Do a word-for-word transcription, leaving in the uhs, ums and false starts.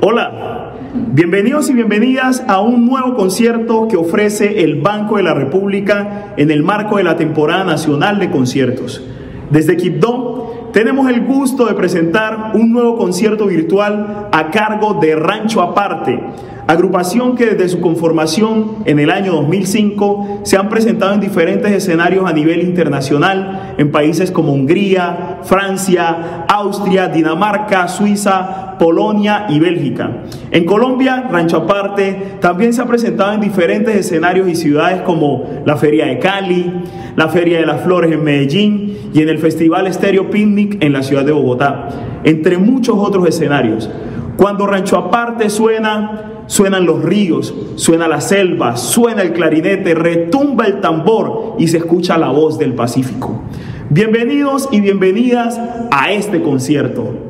Hola, bienvenidos y bienvenidas a un nuevo concierto que ofrece el Banco de la República en el marco de la temporada nacional de conciertos. Desde Quibdó tenemos el gusto de presentar un nuevo concierto virtual a cargo de Rancho Aparte, agrupación que desde su conformación en el año dos mil cinco se han presentado en diferentes escenarios a nivel internacional en países como Hungría, Francia, Austria, Dinamarca, Suiza, Polonia y Bélgica. En Colombia, Rancho Aparte también se ha presentado en diferentes escenarios y ciudades como la Feria de Cali, la Feria de las Flores en Medellín y en el Festival Estéreo Picnic en la ciudad de Bogotá, entre muchos otros escenarios. Cuando Rancho Aparte suena, suenan los ríos, suena la selva, suena el clarinete, retumba el tambor y se escucha la voz del Pacífico. Bienvenidos y bienvenidas a este concierto.